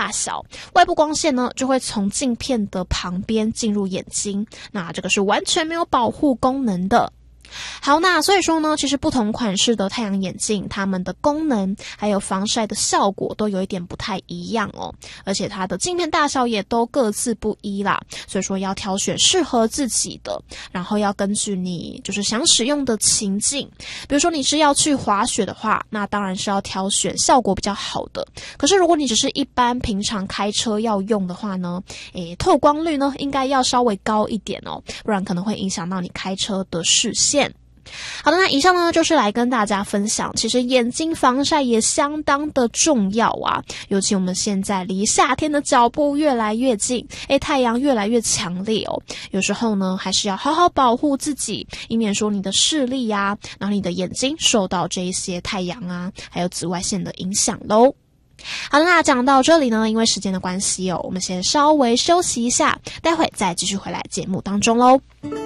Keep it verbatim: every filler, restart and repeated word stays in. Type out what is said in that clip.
大小，外部光线呢就会从镜片的旁边进入眼睛，那这个是完全没有保护功能的。好，那所以说呢，其实不同款式的太阳眼镜，它们的功能还有防晒的效果都有一点不太一样哦，而且它的镜片大小也都各自不一啦，所以说要挑选适合自己的，然后要根据你就是想使用的情境，比如说你是要去滑雪的话，那当然是要挑选效果比较好的，可是如果你只是一般平常开车要用的话呢，诶，透光率呢应该要稍微高一点哦，不然可能会影响到你开车的视线。好的，那以上呢就是来跟大家分享，其实眼睛防晒也相当的重要啊，尤其我们现在离夏天的脚步越来越近，诶，太阳越来越强烈哦，有时候呢还是要好好保护自己，以免说你的视力啊，然后你的眼睛受到这一些太阳啊还有紫外线的影响咯。好的，那讲到这里呢，因为时间的关系哦，我们先稍微休息一下，待会再继续回来节目当中咯。